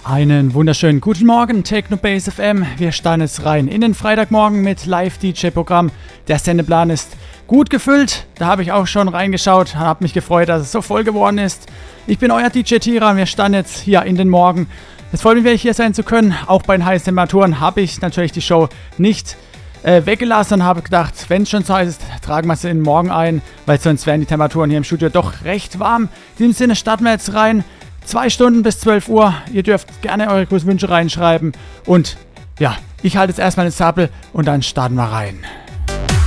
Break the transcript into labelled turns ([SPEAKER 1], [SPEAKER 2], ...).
[SPEAKER 1] Einen wunderschönen guten Morgen, Technobase FM. Wir starten jetzt rein in den Freitagmorgen mit Live-DJ-Programm. Der Sendeplan ist gut gefüllt. Da habe ich auch schon reingeschaut, habe mich gefreut, dass es so voll geworden ist. Ich bin euer DJ Tira und wir starten jetzt hier in den Morgen. Es freut mich, hier sein zu können. Auch bei den heißen Temperaturen habe ich natürlich die Show nicht weggelassen und habe gedacht, wenn es schon so heiß ist, tragen wir es in den Morgen ein, weil sonst wären die Temperaturen hier im Studio doch recht warm. In diesem Sinne starten wir jetzt rein. 2 Stunden bis 12 Uhr. Ihr dürft gerne eure Grußwünsche reinschreiben. Und ja, ich halte jetzt erstmal den Sappel und dann starten wir rein.